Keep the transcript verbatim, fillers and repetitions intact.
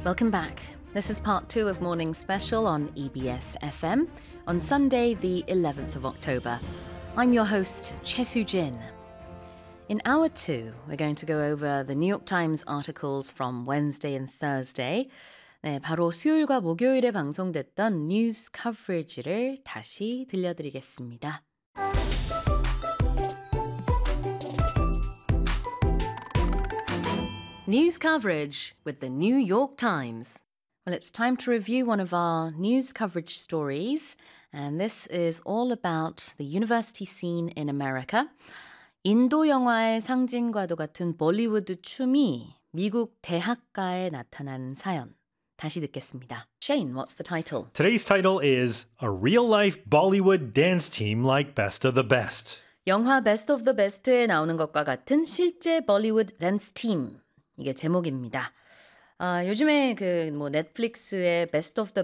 Welcome back. This is part two of Morning Special on E B S F M on Sunday, the eleventh of October. I'm your host, Choi Soo-jin. In hour two, we're going to go over the New York Times articles from Wednesday and Thursday. 네, 바로 수요일과 목요일에 방송됐던 뉴스 커버리지를 다시 들려드리겠습니다. News coverage with the New York Times. Well, it's time to review one of our news coverage stories, and this is all about the university scene in America. 인도 영화의 상징과도 같은 볼리우드 춤이 미국 대학가에 나타난 사연. 다시 듣겠습니다. Shane, what's the title? Today's title is A Real-Life Bollywood Dance Team Like Best of the Best. 영화 Best of the Best에 나오는 것과 같은 실제 볼리우드 댄스 팀. 이게 제목입니다. 아, 요즘에 그 뭐 넷플릭스의 Best of the